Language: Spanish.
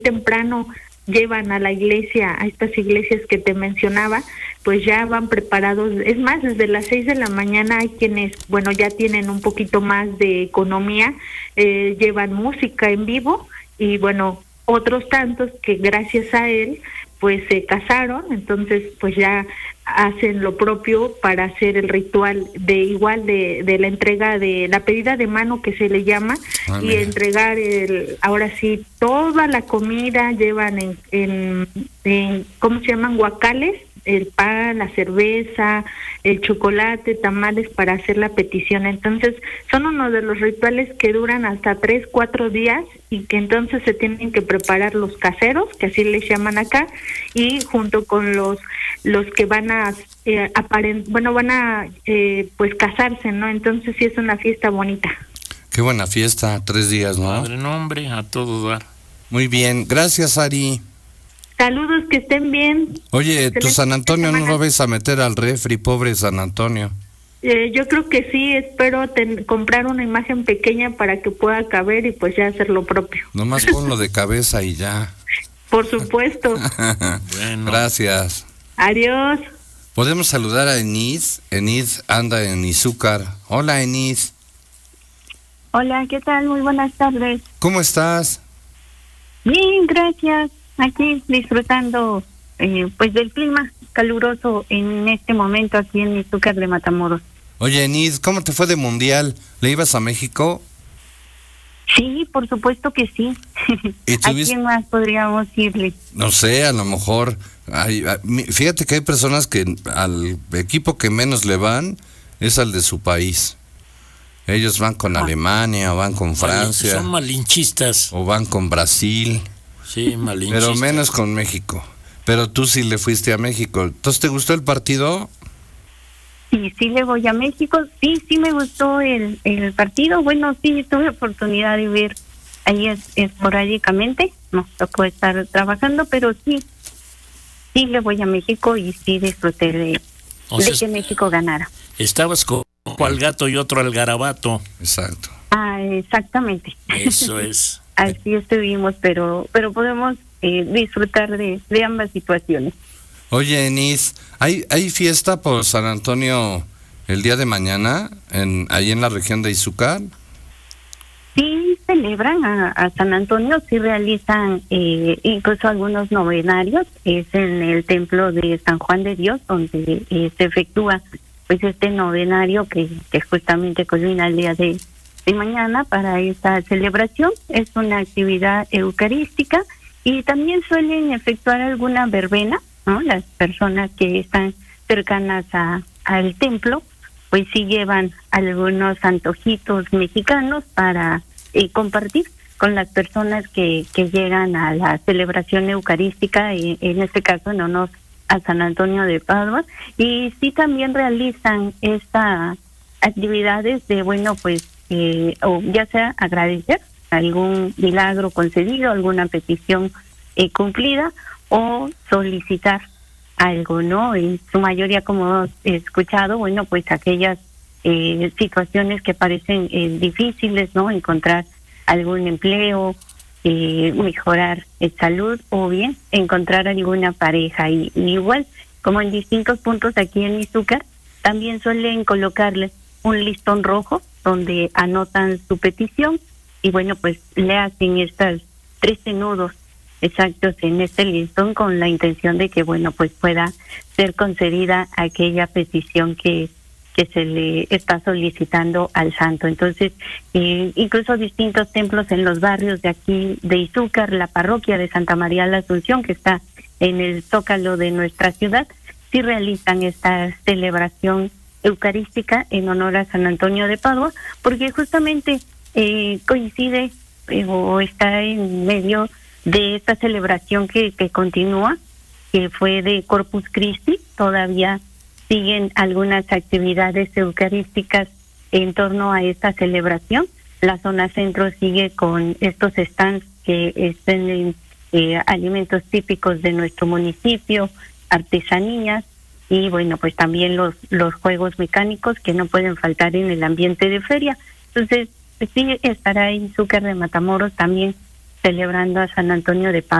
temprano llevan a la iglesia, a estas iglesias que te mencionaba, pues ya van preparados. Es más, desde las 6 de la mañana hay quienes, bueno, ya tienen un poquito más de economía, llevan música en vivo, y bueno, otros tantos que gracias a él pues se casaron, entonces pues ya hacen lo propio para hacer el ritual de la entrega de la pedida de mano, que se le llama, y entregar ahora sí toda la comida. Llevan en ¿cómo se llaman? Guacales, el pan, la cerveza, el chocolate, tamales para hacer la petición. Entonces son uno de los rituales que duran hasta 3-4 días, y que entonces se tienen que preparar los caseros, que así les llaman acá, y junto con los que van a pues casarse, ¿no? Entonces sí es una fiesta bonita. Qué buena fiesta, 3 días, ¿no? Padre, nombre, a todo dar. Muy bien, gracias, Ari. Saludos, que estén bien. Oye, tu San Antonio no lo ves a meter al refri, pobre San Antonio. Yo creo que sí, espero comprar una imagen pequeña para que pueda caber y pues ya hacer lo propio. Nomás ponlo de cabeza y ya. Por supuesto. Bueno. Gracias. Adiós. Podemos saludar a Enis. Enis anda en Izúcar. Hola, Enis. Hola, ¿qué tal? Muy buenas tardes. ¿Cómo estás? Bien, gracias. Aquí disfrutando pues del clima caluroso en este momento aquí en Izúcar de Matamoros. Oye, Enis, ¿cómo te fue de mundial? ¿Le ibas a México? Sí, por supuesto que sí. ¿A quién más podríamos irle? No sé, a lo mejor. Fíjate que hay personas que al equipo que menos le van es al de su país. Ellos van con Alemania, o van con Francia. Son malinchistas. O van con Brasil. Sí, malinchistas. Pero menos con México. Pero tú sí le fuiste a México. ¿Entonces te gustó el partido? Sí le voy a México. Sí me gustó el partido. Bueno, sí, tuve oportunidad de ver ahí esporádicamente. Nos tocó estar trabajando, pero sí le voy a México y sí disfruté de que México ganara. Estabas con al gato y otro al garabato. Exacto. Exactamente. Eso es. Así estuvimos, pero podemos disfrutar de ambas situaciones. Oye, Enis, ¿hay fiesta por San Antonio el día de mañana ahí en la región de Izúcar? Sí, celebran a San Antonio, sí realizan incluso algunos novenarios. Es en el templo de San Juan de Dios donde se efectúa pues este novenario que justamente culmina el día de mañana para esta celebración. Es una actividad eucarística y también suelen efectuar alguna verbena, ¿no? Las personas que están cercanas al templo pues sí llevan algunos antojitos mexicanos para compartir con las personas que llegan a la celebración eucarística, en este caso en honor a San Antonio de Padua. Y sí también realizan estas actividades de, bueno, pues, o ya sea agradecer algún milagro concedido, alguna petición cumplida, o solicitar algo, ¿no? En su mayoría, como he escuchado, bueno, pues aquellas situaciones que parecen difíciles, ¿no? Encontrar algún empleo, mejorar salud, o bien encontrar alguna pareja. Y igual, como en distintos puntos aquí en Izúcar, también suelen colocarles un listón rojo donde anotan su petición y bueno, pues le hacen estas 13 nudos exactos en este listón con la intención de que, bueno, pues pueda ser concedida aquella petición que se le está solicitando al santo. Entonces, incluso distintos templos en los barrios de aquí de Izúcar, la parroquia de Santa María la Asunción, que está en el zócalo de nuestra ciudad, sí realizan esta celebración eucarística en honor a San Antonio de Padua, porque justamente coincide o está en medio de esta celebración que continúa, que fue de Corpus Christi. Todavía siguen algunas actividades eucarísticas en torno a esta celebración. La zona centro sigue con estos stands que estén alimentos típicos de nuestro municipio, artesanías y bueno, pues también los juegos mecánicos que no pueden faltar en el ambiente de feria. Entonces, sí estará en Izúcar de Matamoros también celebrando a San Antonio de Padua.